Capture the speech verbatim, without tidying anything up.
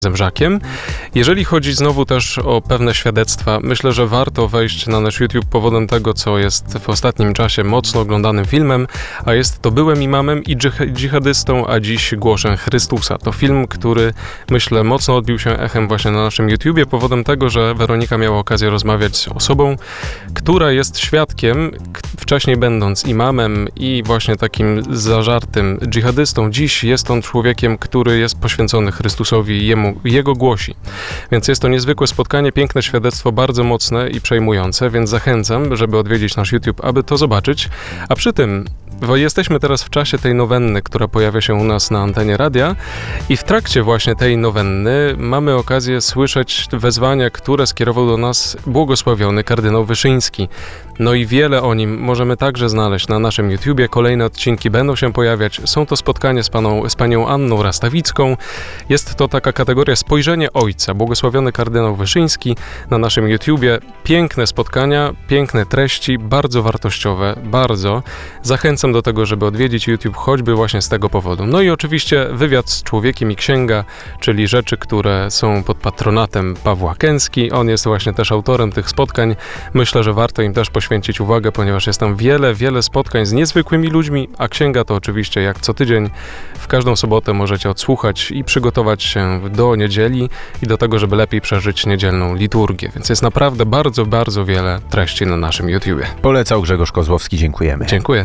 Zemrzakiem. Jeżeli chodzi znowu też o pewne świadectwa, myślę, że warto wejść na nasz YouTube powodem tego, co jest w ostatnim czasie mocno oglądanym filmem, a jest to Byłem imamem i dżih- dżihadystą, a dziś głoszę Chrystusa. To film, który myślę mocno odbił się echem właśnie na naszym YouTubie powodem tego, że Weronika miała okazję rozmawiać z osobą, która jest świadkiem, k- wcześniej będąc imamem i właśnie takim zażartym dżihadystą. Dziś jest on człowiekiem, który jest poświęcony Chrystusowi i jemu jego głosi. Więc jest to niezwykłe spotkanie, piękne świadectwo, bardzo mocne i przejmujące, więc zachęcam, żeby odwiedzić nasz YouTube, aby to zobaczyć. A przy tym bo jesteśmy teraz w czasie tej nowenny, która pojawia się u nas na antenie radia i w trakcie właśnie tej nowenny mamy okazję słyszeć wezwania, które skierował do nas błogosławiony kardynał Wyszyński. No i wiele o nim możemy także znaleźć na naszym YouTubie. Kolejne odcinki będą się pojawiać. Są to spotkanie z, paną, z panią Anną Rastawicką. Jest to taka kategoria Spojrzenie Ojca. Błogosławiony kardynał Wyszyński na naszym YouTubie. Piękne spotkania, piękne treści, bardzo wartościowe, bardzo. Zachęcam do tego, żeby odwiedzić YouTube, choćby właśnie z tego powodu. No i oczywiście wywiad z człowiekiem i księga, czyli rzeczy, które są pod patronatem Pawła Kęski. On jest właśnie też autorem tych spotkań. Myślę, że warto im też poświęcić uwagę, ponieważ jest tam wiele, wiele spotkań z niezwykłymi ludźmi, a księga to oczywiście jak co tydzień w każdą sobotę możecie odsłuchać i przygotować się do niedzieli i do tego, żeby lepiej przeżyć niedzielną liturgię. Więc jest naprawdę bardzo, bardzo wiele treści na naszym YouTubie. Polecał Grzegorz Kozłowski, dziękujemy. Dziękuję.